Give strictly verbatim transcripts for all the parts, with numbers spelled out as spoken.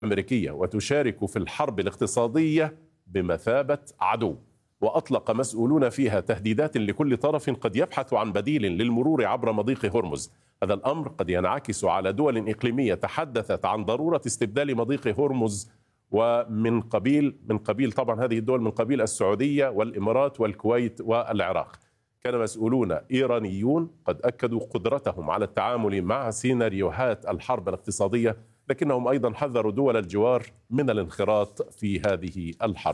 الأمريكية وتشارك في الحرب الاقتصادية بمثابة عدو، وأطلق مسؤولون فيها تهديدات لكل طرف قد يبحث عن بديل للمرور عبر مضيق هرمز. هذا الأمر قد ينعكس على دول إقليمية تحدثت عن ضرورة استبدال مضيق هرمز، ومن قبيل من قبيل طبعا هذه الدول من قبيل السعودية والإمارات والكويت والعراق. كان مسؤولون إيرانيون قد أكدوا قدرتهم على التعامل مع سيناريوهات الحرب الاقتصادية، لكنهم أيضا حذروا دول الجوار من الانخراط في هذه الحرب.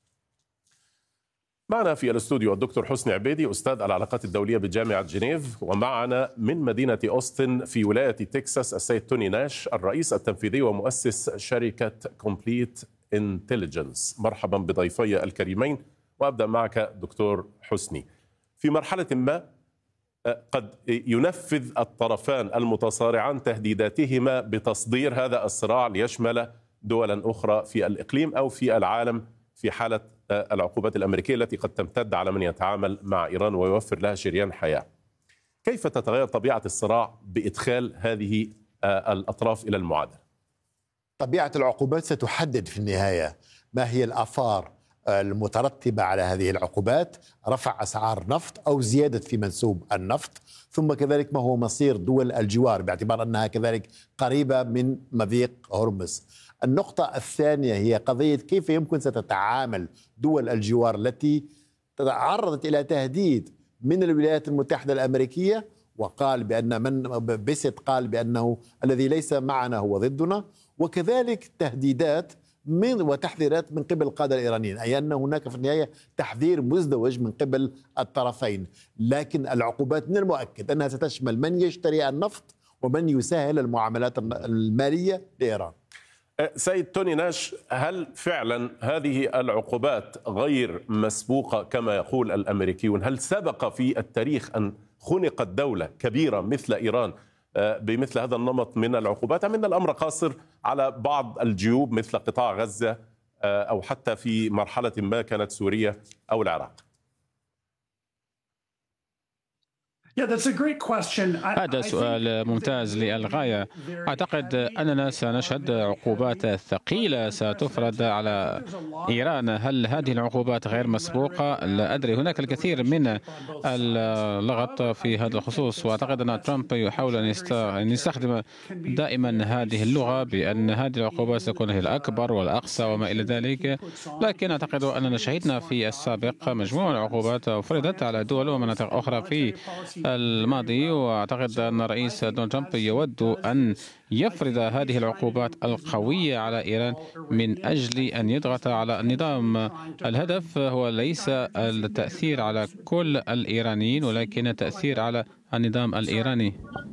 معنا في الاستوديو الدكتور حسني عبيدي، أستاذ العلاقات الدولية بجامعة جنيف، ومعنا من مدينة أوستن في ولاية تكساس السيد توني ناش، الرئيس التنفيذي ومؤسس شركة كومبليت انتليجنس. مرحبا بضيفي الكريمين، وأبدأ معك دكتور حسني. في مرحلة ما قد ينفذ الطرفان المتصارعان تهديداتهما بتصدير هذا الصراع ليشمل دولا أخرى في الإقليم أو في العالم في حالة العقوبات الأمريكية التي قد تمتد على من يتعامل مع إيران ويوفر لها شريان حياة. كيف تتغير طبيعة الصراع بإدخال هذه الأطراف إلى المعادلة؟ طبيعة العقوبات ستحدد في النهاية ما هي الآثار المترتبة على هذه العقوبات، رفع أسعار نفط أو زيادة في منسوب النفط، ثم كذلك ما هو مصير دول الجوار باعتبار أنها كذلك قريبة من مضيق هرمز. النقطة الثانية هي قضية كيف يمكن ستتعامل دول الجوار التي تعرضت إلى تهديد من الولايات المتحدة الأمريكية، وقال بأن من بيست قال بأنه الذي ليس معنا هو ضدنا، وكذلك تهديدات من وتحذيرات من قبل القادة الإيرانيين، أي أن هناك في النهاية تحذير مزدوج من قبل الطرفين. لكن العقوبات من المؤكد أنها ستشمل من يشتري النفط ومن يسهل المعاملات المالية لإيران. سيد توني ناش، هل فعلا هذه العقوبات غير مسبوقة كما يقول الأمريكيون؟ هل سبق في التاريخ أن خنقت دولة كبيرة مثل إيران بمثل هذا النمط من العقوبات، أم أن الأمر قاصر على بعض الجيوب مثل قطاع غزة أو حتى في مرحلة ما كانت سوريا أو العراق؟ هذا سؤال ممتاز للغاية. أعتقد أننا سنشهد عقوبات ثقيلة ستفرض على إيران. هل هذه العقوبات غير مسبوقة؟ لا أدري، هناك الكثير من اللغط في هذا الخصوص، وأعتقد أن ترامب يحاول أن يستخدم دائما هذه اللغة بأن هذه العقوبات ستكون هي الأكبر والأقصى وما إلى ذلك. لكن أعتقد أننا شهدنا في السابق مجموعة من العقوبات فرضت على دول ومناطق أخرى في الماضي، وأعتقد أن الرئيس دونالد ترامب يود أن يفرض هذه العقوبات القوية على إيران من أجل أن يضغط على النظام. الهدف هو ليس التأثير على كل الإيرانيين ولكن التأثير على النظام الإيراني.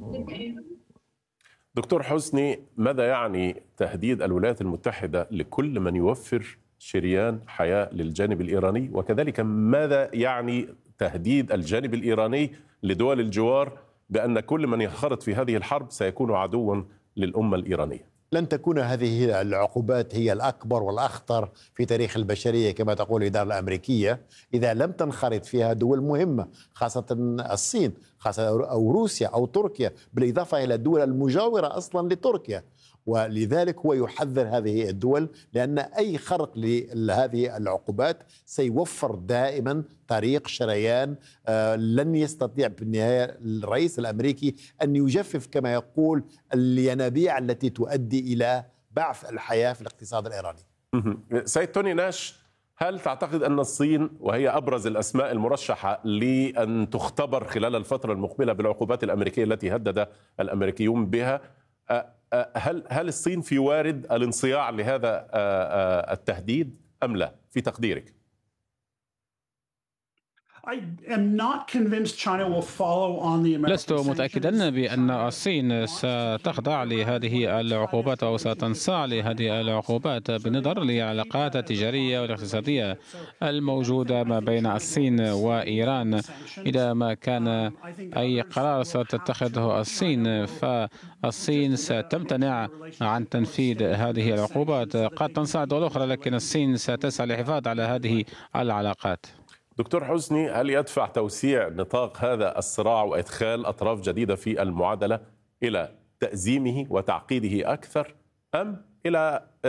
دكتور حسني، ماذا يعني تهديد الولايات المتحدة لكل من يوفر شريان حياة للجانب الإيراني، وكذلك ماذا يعني تهديد الجانب الإيراني لدول الجوار بأن كل من ينخرط في هذه الحرب سيكون عدوا للأمة الإيرانية؟ لن تكون هذه العقوبات هي الأكبر والأخطر في تاريخ البشرية كما تقول الإدارة الأمريكية إذا لم تنخرط فيها دول مهمة، خاصة الصين، خاصة أو روسيا أو تركيا، بالإضافة إلى الدول المجاورة أصلا لتركيا. ولذلك هو يحذر هذه الدول، لأن أي خرق لهذه العقوبات سيوفر دائما طريق شريان. آه لن يستطيع في النهاية الرئيس الأمريكي أن يجفف كما يقول الينابيع التي تؤدي إلى بعث الحياة في الاقتصاد الإيراني. سيد توني ناش، هل تعتقد أن الصين وهي أبرز الأسماء المرشحة لأن تختبر خلال الفترة المقبلة بالعقوبات الأمريكية التي هدد الأمريكيون بها، هل هل الصين في وارد الانصياع لهذا التهديد أم لا في تقديرك؟ لست متأكدا بأن الصين ستخضع لهذه العقوبات أو ستنصاع لهذه العقوبات بالنظر للعلاقات التجارية والاقتصادية الموجودة ما بين الصين وإيران. إذا ما كان أي قرار ستتخذه الصين فالصين ستمتنع عن تنفيذ هذه العقوبات. قد تنصاع دول أخرى لكن الصين ستسعى للحفاظ على هذه العلاقات. دكتور حسني، هل يدفع توسيع نطاق هذا الصراع وإدخال أطراف جديدة في المعادلة إلى تأزيمه وتعقيده أكثر، أم إلى